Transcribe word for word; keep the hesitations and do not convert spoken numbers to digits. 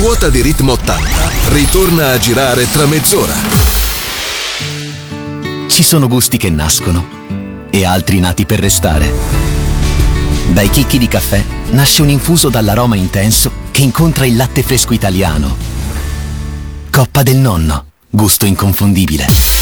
ruota di Ritmo ottanta ritorna a girare tra mezz'ora. Ci sono gusti che nascono e altri nati per restare. Dai chicchi di caffè nasce un infuso dall'aroma intenso che incontra il latte fresco italiano. Coppa del Nonno, gusto inconfondibile.